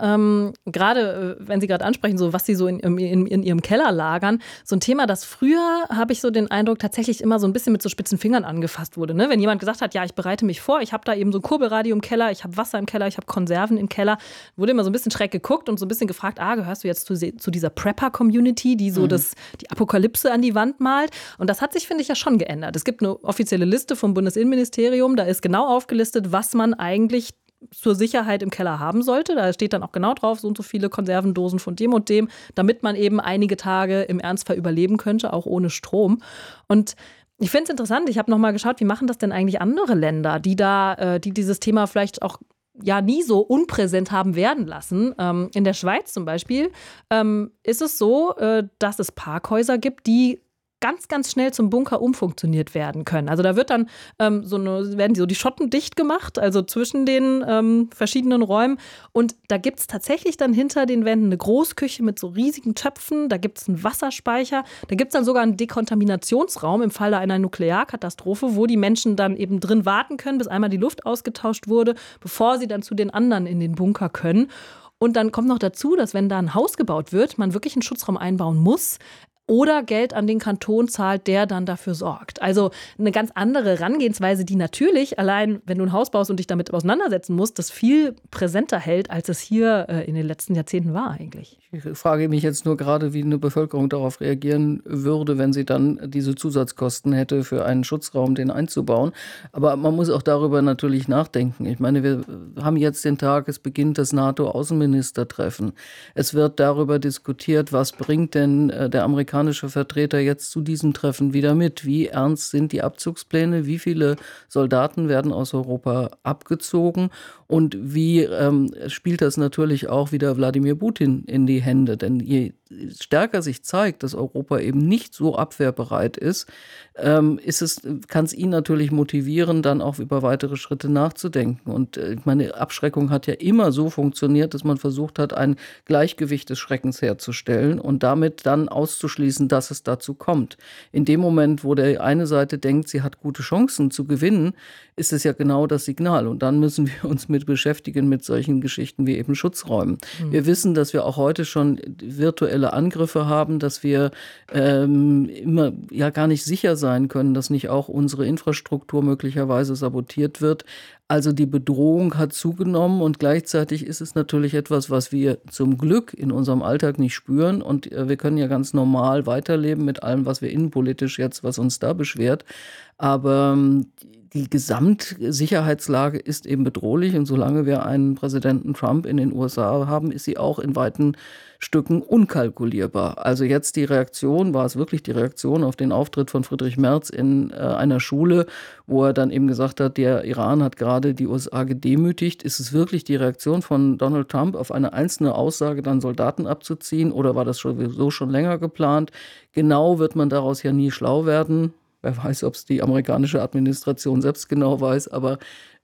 gerade wenn Sie gerade ansprechen, so was Sie so in Ihrem Keller lagern, so ein Thema, das früher, habe ich so den Eindruck, tatsächlich immer so ein bisschen mit so spitzen Fingern angefasst wurde. Ne? Wenn jemand gesagt hat, ja, ich bereite mich vor, ich habe da eben so ein Kurbelradio im Keller, ich habe Wasser im Keller, ich habe Konserven im Keller, wurde immer so ein bisschen schräg geguckt und so ein bisschen gefragt, gehörst du jetzt zu dieser Prepper-Community, die so die Apokalypse an die Wand malt? Und das hat sich, finde ich, ja schon geändert. Es gibt eine offizielle Liste vom Bundesinnenministerium, da ist genau aufgelistet, was man eigentlich zur Sicherheit im Keller haben sollte. Da steht dann auch genau drauf, so und so viele Konservendosen von dem und dem, damit man eben einige Tage im Ernstfall überleben könnte, auch ohne Strom. Und ich finde es interessant, ich habe noch mal geschaut, wie machen das denn eigentlich andere Länder, die dieses Thema vielleicht auch nie so unpräsent haben werden lassen. In der Schweiz zum Beispiel ist es so, dass es Parkhäuser gibt, die ganz, ganz schnell zum Bunker umfunktioniert werden können. Also da wird dann werden so die Schotten dicht gemacht, also zwischen den verschiedenen Räumen. Und da gibt es tatsächlich dann hinter den Wänden eine Großküche mit so riesigen Töpfen. Da gibt es einen Wasserspeicher. Da gibt es dann sogar einen Dekontaminationsraum im Falle einer Nuklearkatastrophe, wo die Menschen dann eben drin warten können, bis einmal die Luft ausgetauscht wurde, bevor sie dann zu den anderen in den Bunker können. Und dann kommt noch dazu, dass wenn da ein Haus gebaut wird, man wirklich einen Schutzraum einbauen muss oder Geld an den Kanton zahlt, der dann dafür sorgt. Also eine ganz andere Herangehensweise, die natürlich allein, wenn du ein Haus baust und dich damit auseinandersetzen musst, das viel präsenter hält, als es hier in den letzten Jahrzehnten war eigentlich. Ich frage mich jetzt nur gerade, wie eine Bevölkerung darauf reagieren würde, wenn sie dann diese Zusatzkosten hätte, für einen Schutzraum den einzubauen. Aber man muss auch darüber natürlich nachdenken. Ich meine, wir haben jetzt den Tag, es beginnt das NATO-Außenministertreffen. Es wird darüber diskutiert, was bringt denn der amerikanische Vertreter jetzt zu diesem Treffen wieder mit? Wie ernst sind die Abzugspläne? Wie viele Soldaten werden aus Europa abgezogen? Und wie spielt das natürlich auch wieder Wladimir Putin in die Hände? Denn je stärker sich zeigt, dass Europa eben nicht so abwehrbereit ist, kann es ihn natürlich motivieren, dann auch über weitere Schritte nachzudenken. Und meine Abschreckung hat ja immer so funktioniert, dass man versucht hat, ein Gleichgewicht des Schreckens herzustellen und damit dann auszuschließen, dass es dazu kommt. In dem Moment, wo der eine Seite denkt, sie hat gute Chancen zu gewinnen, ist es ja genau das Signal. Und dann müssen wir uns mit beschäftigen mit solchen Geschichten wie eben Schutzräumen. Wir wissen, dass wir auch heute schon virtuelle Angriffe haben, dass wir immer gar nicht sicher sein können, dass nicht auch unsere Infrastruktur möglicherweise sabotiert wird. Also die Bedrohung hat zugenommen und gleichzeitig ist es natürlich etwas, was wir zum Glück in unserem Alltag nicht spüren und wir können ja ganz normal weiterleben mit allem, was wir innenpolitisch jetzt, was uns da beschwert. Aber die Gesamtsicherheitslage ist eben bedrohlich und solange wir einen Präsidenten Trump in den USA haben, ist sie auch in weiten Stücken unkalkulierbar. Also jetzt war es wirklich die Reaktion auf den Auftritt von Friedrich Merz in einer Schule, wo er dann eben gesagt hat, der Iran hat gerade die USA gedemütigt. Ist es wirklich die Reaktion von Donald Trump auf eine einzelne Aussage, dann Soldaten abzuziehen, oder war das sowieso schon länger geplant? Genau wird man daraus ja nie schlau werden. Wer weiß, ob es die amerikanische Administration selbst genau weiß, aber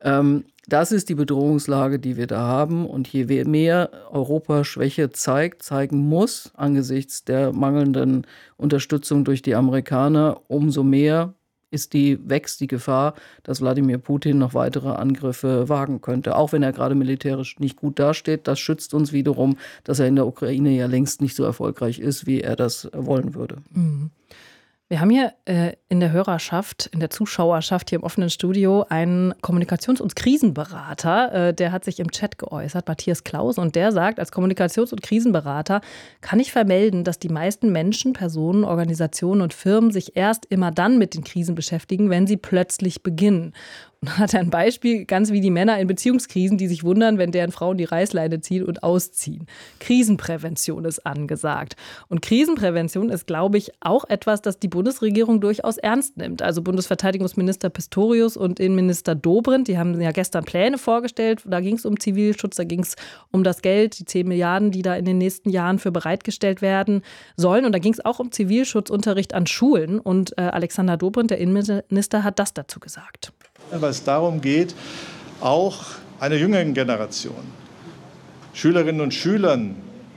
das ist die Bedrohungslage, die wir da haben. Und je mehr Europa Schwäche zeigen muss, angesichts der mangelnden Unterstützung durch die Amerikaner, umso mehr wächst die Gefahr, dass Wladimir Putin noch weitere Angriffe wagen könnte. Auch wenn er gerade militärisch nicht gut dasteht, das schützt uns wiederum, dass er in der Ukraine ja längst nicht so erfolgreich ist, wie er das wollen würde. Mhm. Wir haben hier in der Hörerschaft, in der Zuschauerschaft hier im offenen Studio einen Kommunikations- und Krisenberater, der hat sich im Chat geäußert, Matthias Klaus, und der sagt, als Kommunikations- und Krisenberater kann ich vermelden, dass die meisten Menschen, Personen, Organisationen und Firmen sich erst immer dann mit den Krisen beschäftigen, wenn sie plötzlich beginnen. Und hat ein Beispiel, ganz wie die Männer in Beziehungskrisen, die sich wundern, wenn deren Frauen die Reißleine ziehen und ausziehen. Krisenprävention ist angesagt. Und Krisenprävention ist, glaube ich, auch etwas, das die Bundesregierung durchaus ernst nimmt. Also Bundesverteidigungsminister Pistorius und Innenminister Dobrindt, die haben ja gestern Pläne vorgestellt. Da ging es um Zivilschutz, da ging es um das Geld, die 10 Milliarden, die da in den nächsten Jahren für bereitgestellt werden sollen. Und da ging es auch um Zivilschutzunterricht an Schulen. Und Alexander Dobrindt, der Innenminister, hat das dazu gesagt. Weil es darum geht, auch einer jüngeren Generation, Schülerinnen und Schülern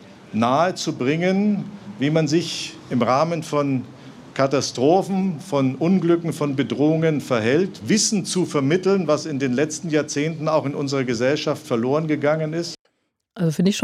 nahezubringen, wie man sich im Rahmen von Katastrophen, von Unglücken, von Bedrohungen verhält, Wissen zu vermitteln, was in den letzten Jahrzehnten auch in unserer Gesellschaft verloren gegangen ist. Also finde ich schon